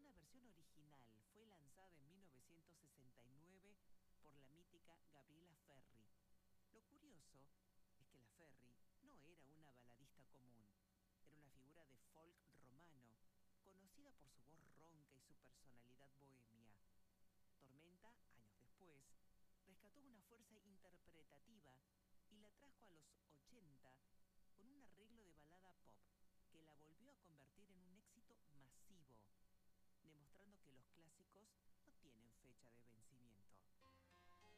una versión original fue lanzada en 1969 por la mítica Gabriela Ferri. Lo curioso es que la Ferri no era una baladista común, era una figura de folk romano, conocida por su voz ronca y su personalidad bohemia. Tormenta, años después, rescató una fuerza interpretativa y la trajo a los 80 con un arreglo de balada pop que la volvió a convertir en un éxito masivo, demostrando que los clásicos no tienen fecha de vencimiento.